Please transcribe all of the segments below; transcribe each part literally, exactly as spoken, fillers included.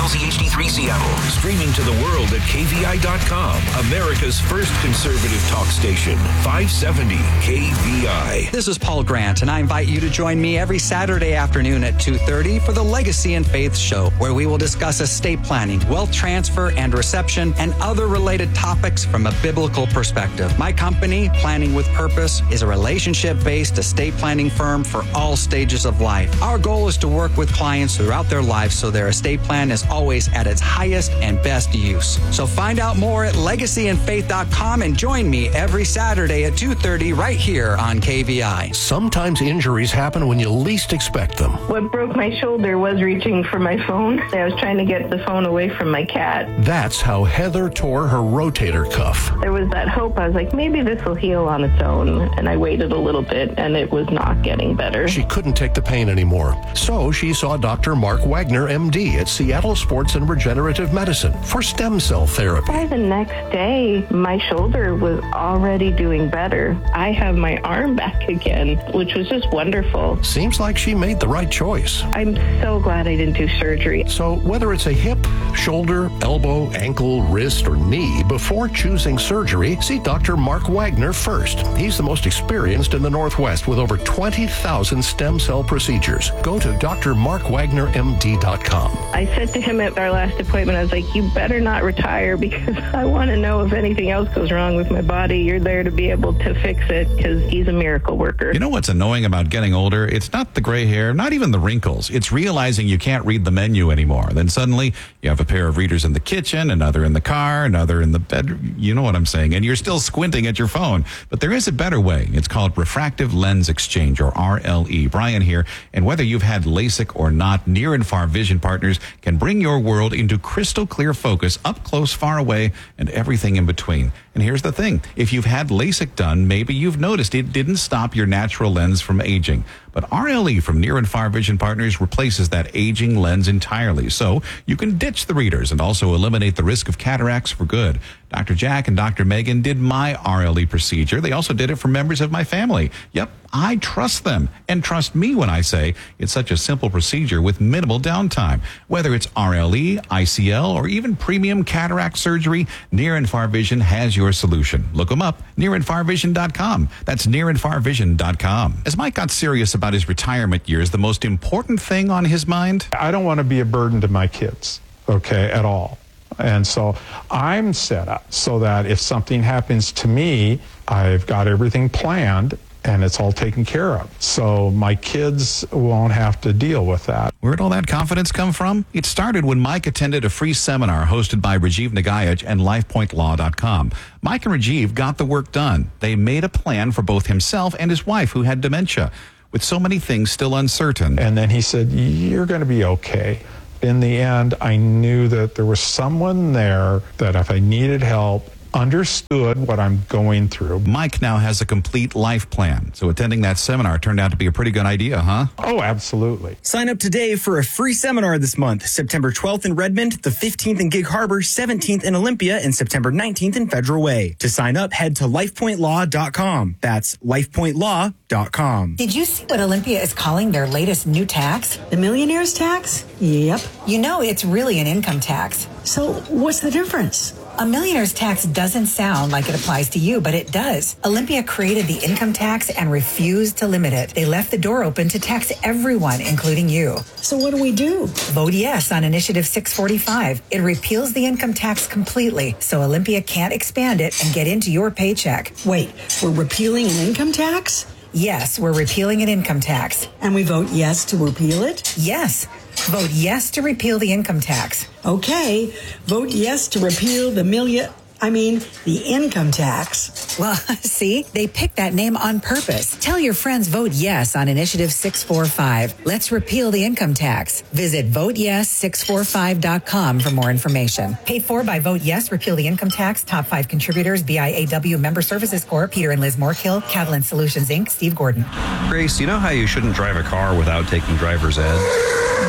Z H D three Seattle. Streaming to the world at K V I dot com. America's first conservative talk station. five seventy K V I. This is Paul Grant, and I invite you to join me every Saturday afternoon at two thirty for the Legacy and Faith Show, where we will discuss estate planning, wealth transfer and reception, and other related topics from a biblical perspective. My company, Planning with Purpose, is a relationship-based estate planning firm for all stages of life. Our goal is to work with clients throughout their lives so their estate plan is always at its highest and best use. So find out more at legacy and faith dot com and join me every Saturday at two thirty right here on K V I. Sometimes injuries happen when you least expect them. What broke my shoulder was reaching for my phone. I was trying to get the phone away from my cat. That's how Heather tore her rotator cuff. There was that hope. I was like, maybe this will heal on its own. And I waited a little bit, and it was not getting better. She couldn't take the pain anymore. So she saw Doctor Mark Wagner, M D, at Seattle Sports and Regenerative Medicine for stem cell therapy. By the next day, my shoulder was already doing better. I have my arm back again, which was just wonderful. Seems like she made the right choice. I'm so glad I didn't do surgery. So whether it's a hip, shoulder, elbow, ankle, wrist, or knee, before choosing surgery, see Doctor Mark Wagner first. He's the most experienced in the Northwest with over twenty thousand stem cell procedures. Go to D R mark wagner M D dot com. I said to him at our last appointment, I was like, you better not retire because I want to know if anything else goes wrong with my body. You're there to be able to fix it because he's a miracle worker. You know what's annoying about getting older? It's not the gray hair, not even the wrinkles. It's realizing you can't read the menu anymore. Then suddenly you have a pair of readers in the kitchen, another in the car, another in the bedroom. You know what I'm saying? And you're still squinting at your phone. But there is a better way. It's called refractive lens exchange, or R L E. Brian here. And whether you've had LASIK or not, Near and Far Vision Partners can bring your world into crystal clear focus, up close, far away, and everything in between. And here's the thing. If you've had LASIK done, maybe you've noticed it didn't stop your natural lens from aging. But R L E from Near and Far Vision Partners replaces that aging lens entirely. So you can ditch the readers and also eliminate the risk of cataracts for good. Doctor Jack and Doctor Megan did my R L E procedure. They also did it for members of my family. Yep, I trust them. And trust me when I say it's such a simple procedure with minimal downtime. Whether it's R L E, I C L, or even premium cataract surgery, Near and Far Vision has your solution. Look them up, near and far vision dot com. That's near and far vision dot com. As Mike got serious about his retirement years, the most important thing on his mind? I don't want to be a burden to my kids, okay, at all. And so I'm set up so that if something happens to me, I've got everything planned and it's all taken care of. So my kids won't have to deal with that. Where'd all that confidence come from? It started when Mike attended a free seminar hosted by Rajiv Nagayaj and life point law dot com. Mike and Rajiv got the work done. They made a plan for both himself and his wife, who had dementia, with so many things still uncertain. And then he said, you're going to be okay. In the end, I knew that there was someone there that if I needed help, understood what I'm going through. Mike now has a complete life plan, so attending that seminar turned out to be a pretty good idea, huh? Oh, absolutely. Sign up today for a free seminar this month, September twelfth in Redmond, the fifteenth in Gig Harbor, seventeenth in Olympia, and September nineteenth in Federal Way. To sign up, head to life point law dot com. That's life point law dot com. Did you see what Olympia is calling their latest new tax? The millionaire's tax? Yep. You know, it's really an income tax. So what's the difference? A millionaire's tax doesn't sound like it applies to you, but it does. Olympia created the income tax and refused to limit it. They left the door open to tax everyone, including you. So what do we do? Vote yes on Initiative six forty-five. It repeals the income tax completely, so Olympia can't expand it and get into your paycheck. Wait, we're repealing an income tax? Yes, we're repealing an income tax. And we vote yes to repeal it? Yes. Vote yes to repeal the income tax. Okay. Vote yes to repeal the million... I mean, the income tax. Well, see, they picked that name on purpose. Tell your friends vote yes on Initiative six forty-five. Let's repeal the income tax. Visit vote yes six forty-five dot com for more information. Paid for by Vote Yes, Repeal the Income Tax. Top five contributors, B I A W Member Services Corp, Peter and Liz Morkill, Catalan Solutions, Incorporated, Steve Gordon. Grace, you know how you shouldn't drive a car without taking driver's ed?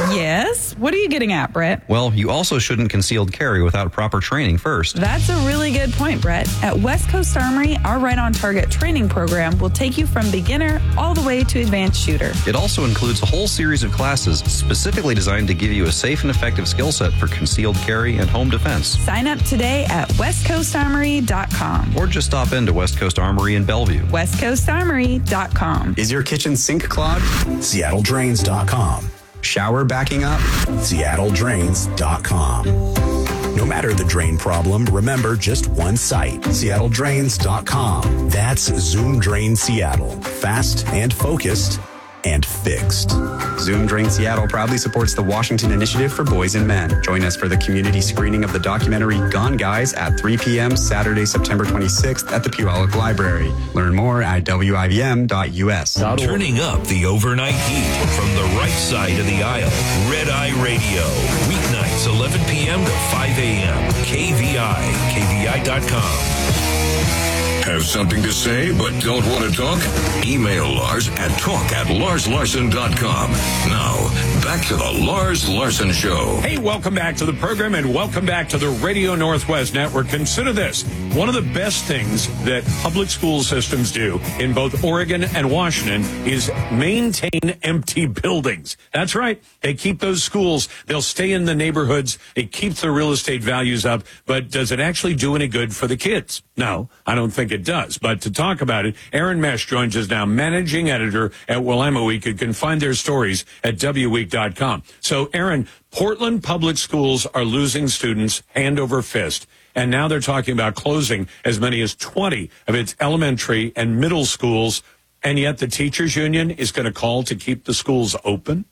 Yes? What are you getting at, Brett? Well, you also shouldn't concealed carry without proper training first. That's a really good point, Brett. At West Coast Armory, our Right on Target training program will take you from beginner all the way to advanced shooter. It also includes a whole series of classes specifically designed to give you a safe and effective skill set for concealed carry and home defense. Sign up today at west coast armory dot com. Or just stop into West Coast Armory in Bellevue. west coast armory dot com. Is your kitchen sink clogged? seattle drains dot com. Shower backing up? seattle drains dot com. No matter the drain problem, remember just one site, seattle drains dot com. That's Zoom Drain Seattle. Fast and focused and fixed. Zoom Drain Seattle proudly supports the Washington Initiative for Boys and Men. Join us for the community screening of the documentary Gone Guys at three p.m. Saturday, September twenty-sixth at the Puyallup Library. Learn more at w i v m dot u s. Turning up the overnight heat from the right side of the aisle. Red Eye Radio. Weeknights, eleven p.m. to five a.m. K V I. K V I dot com. Have something to say but don't want to talk? Email Lars at talk at lars larson dot com. Now, back to the Lars Larson Show. Hey, welcome back to the program and welcome back to the Radio Northwest Network. Consider this. One of the best things that public school systems do in both Oregon and Washington is maintain empty buildings. That's right. They keep those schools. They'll stay in the neighborhoods. It keeps the real estate values up. But does it actually do any good for the kids? No, I don't think it does. But to talk about it, Aaron Mesh joins us now, managing editor at Willamette Week. You can find their stories at w week dot com. So, Aaron, Portland public schools are losing students hand over fist. And now they're talking about closing as many as twenty of its elementary and middle schools. And yet the teachers union is going to call to keep the schools open?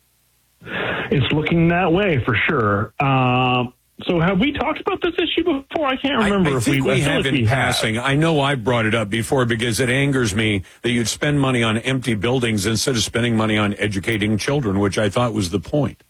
It's looking that way for sure. Um, So have we talked about this issue before? I can't remember I, I if think we, we I have like in we passing. Have. I know I brought it up before because it angers me that you'd spend money on empty buildings instead of spending money on educating children, which I thought was the point.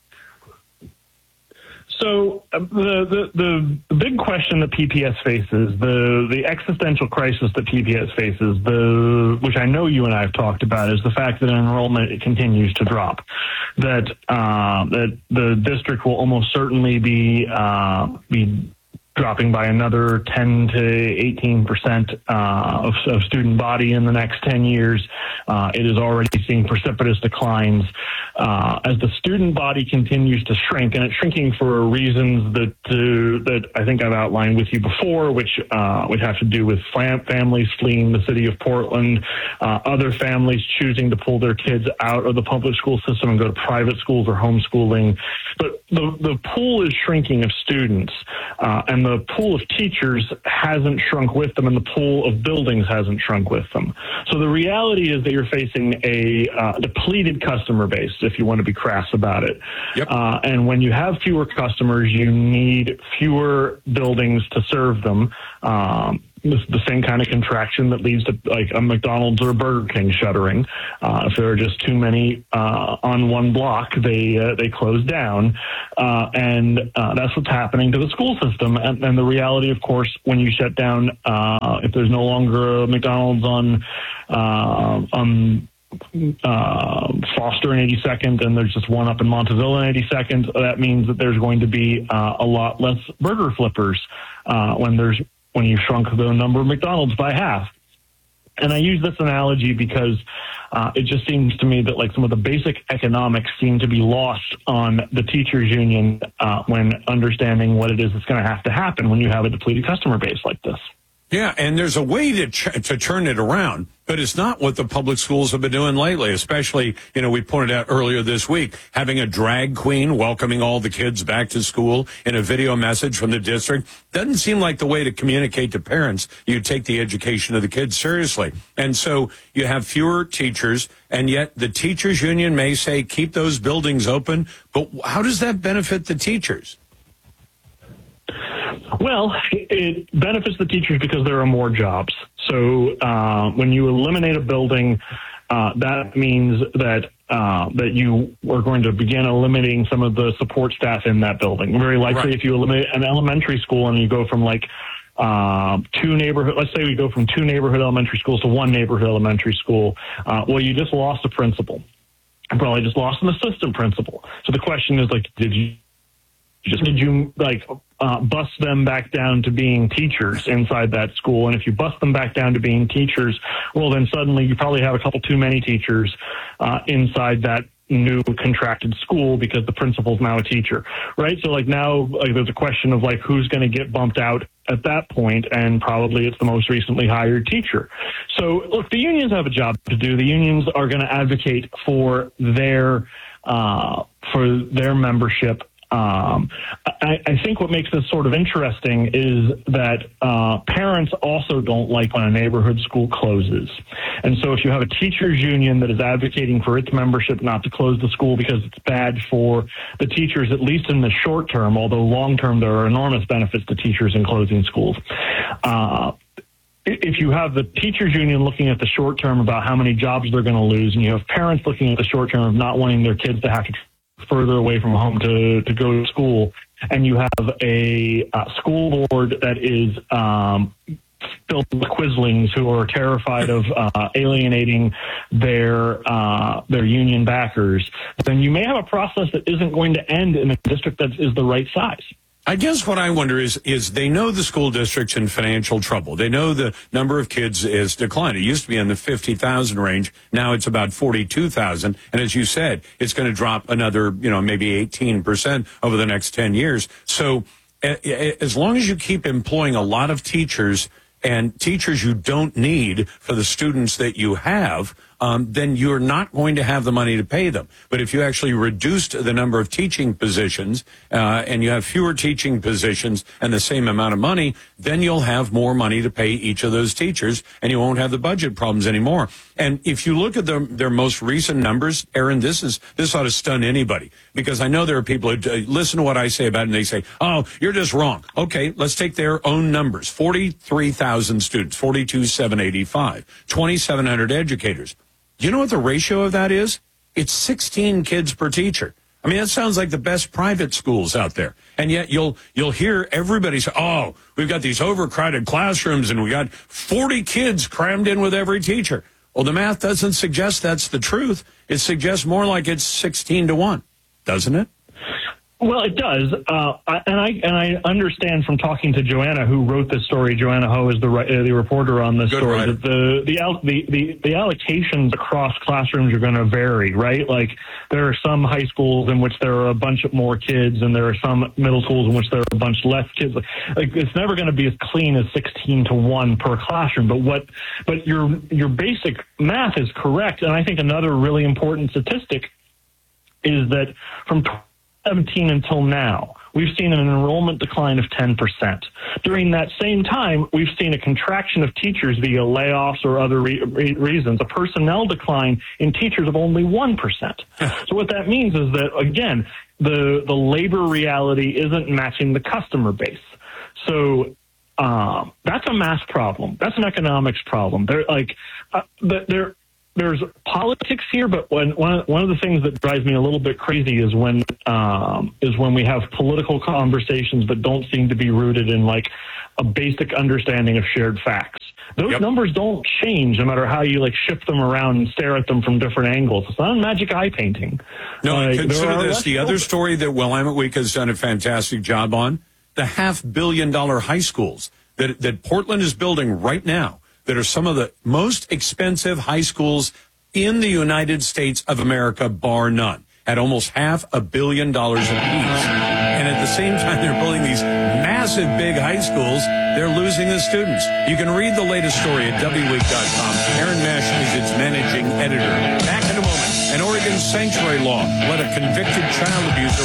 So uh, the, the the big question that P P S faces, the the existential crisis that P P S faces, the which I know you and I have talked about, is the fact that enrollment continues to drop. That uh, that the district will almost certainly be uh, be dropping by another ten to eighteen percent uh, of, of student body in the next ten years. Uh, it is already seeing precipitous declines uh, as the student body continues to shrink, and it's shrinking for reasons that uh, that I think I've outlined with you before, which uh, would have to do with fam- families fleeing the city of Portland, uh, other families choosing to pull their kids out of the public school system and go to private schools or homeschooling. But the, the pool is shrinking of students, uh, and the pool of teachers hasn't shrunk with them, and the pool of buildings hasn't shrunk with them. So the reality is that you're facing a uh, depleted customer base, if you want to be crass about it. Yep. Uh, and when you have fewer customers, you need fewer buildings to serve them. Um, It's the same kind of contraction that leads to like a McDonald's or a Burger King shuttering. Uh, if there are just too many uh, on one block, they uh, they close down, uh, and uh, that's what's happening to the school system. And, and the reality, of course, when you shut down, uh, if there's no longer a McDonald's on uh, on uh, Foster and eighty-second, and there's just one up in Monteville and eighty-second, that means that there's going to be uh, a lot less burger flippers uh, when there's when you shrunk the number of McDonald's by half. And I use this analogy because uh, it just seems to me that like some of the basic economics seem to be lost on the teachers union uh, when understanding what it is that's going to have to happen when you have a depleted customer base like this. Yeah, and there's a way to ch- to turn it around, but it's not what the public schools have been doing lately, especially, you know, we pointed out earlier this week, having a drag queen welcoming all the kids back to school in a video message from the district doesn't seem like the way to communicate to parents you take the education of the kids seriously. And so you have fewer teachers, and yet the teachers union may say keep those buildings open, but how does that benefit the teachers? Well, it benefits the teachers because there are more jobs. So uh, when you eliminate a building, uh, that means that uh, that you are going to begin eliminating some of the support staff in that building. Very likely, right. If you eliminate an elementary school and you go from like uh, two neighborhood, let's say we go from two neighborhood elementary schools to one neighborhood elementary school, uh, well, you just lost a principal. probably just lost an assistant principal. So the question is, like, did you just did you like uh, bust them back down to being teachers inside that school? And if you bust them back down to being teachers, well, then suddenly you probably have a couple too many teachers uh, inside that new contracted school because the principal's now a teacher, right? So like now like there's a question of like who's going to get bumped out at that point, and probably it's the most recently hired teacher. So look, the unions have a job to do. The unions are going to advocate for their uh, for their membership. Um, I, I think what makes this sort of interesting is that uh, parents also don't like when a neighborhood school closes. And so if you have a teachers union that is advocating for its membership not to close the school because it's bad for the teachers, at least in the short term, although long term there are enormous benefits to teachers in closing schools. Uh, If you have the teachers union looking at the short term about how many jobs they're going to lose, and you have parents looking at the short term of not wanting their kids to have to further away from home to, to go to school, and you have a uh, school board that is um, filled with quislings who are terrified of uh, alienating their uh, their union backers, then you may have a process that isn't going to end in a district that is the right size. I guess what I wonder is, is they know the school district's in financial trouble. They know the number of kids is declined. It used to be in the fifty thousand range. Now it's about forty-two thousand. And as you said, it's going to drop another, you know, maybe eighteen percent over the next ten years. So as long as you keep employing a lot of teachers and teachers you don't need for the students that you have, um, then you're not going to have the money to pay them. But if you actually reduced the number of teaching positions uh, and you have fewer teaching positions and the same amount of money, then you'll have more money to pay each of those teachers, and you won't have the budget problems anymore. And if you look at the, their most recent numbers, Aaron, this is this ought to stun anybody, because I know there are people who uh, listen to what I say about it and they say, oh, you're just wrong. Okay, let's take their own numbers. forty-three thousand students, forty-two thousand seven hundred eighty-five, twenty-seven hundred educators. You know what the ratio of that is? It's sixteen kids per teacher. I mean, that sounds like the best private schools out there. And yet you'll you'll hear everybody say, oh, we've got these overcrowded classrooms and we got forty kids crammed in with every teacher. Well, the math doesn't suggest that's the truth. It suggests more like it's sixteen to one, doesn't it? Well, it does, uh, and I and I understand from talking to Joanna, who wrote this story. Joanna Ho is the uh, the reporter on this Good story. writer. That the the, the the the allocations across classrooms are going to vary, right? Like there are some high schools in which there are a bunch of more kids, and there are some middle schools in which there are a bunch less kids. Like, like it's never going to be as clean as sixteen to one per classroom. But what? But your your basic math is correct, and I think another really important statistic is that from twenty seventeen until now, we've seen an enrollment decline of ten percent. During that same time, we've seen a contraction of teachers via layoffs or other re- re- reasons, a personnel decline in teachers of only one percent. So what that means is that, again, the, the labor reality isn't matching the customer base. So um, that's a math problem. That's an economics problem. They're like, uh, they're, There's politics here, but when, one one of the things that drives me a little bit crazy is when um, is when we have political conversations that don't seem to be rooted in like a basic understanding of shared facts. Those yep. numbers don't change no matter how you like shift them around and stare at them from different angles. It's not magic eye painting. No, like, consider this. The other story that Willamette Week has done a fantastic job on, the half billion dollar high schools that that Portland is building right now, that are some of the most expensive high schools in the United States of America, bar none, at almost half a billion dollars apiece. And at the same time, they're building these massive big high schools. They're losing the students. You can read the latest story at W week dot com. Aaron Mesh is its managing editor. Back in a moment, an Oregon sanctuary law let a convicted child abuser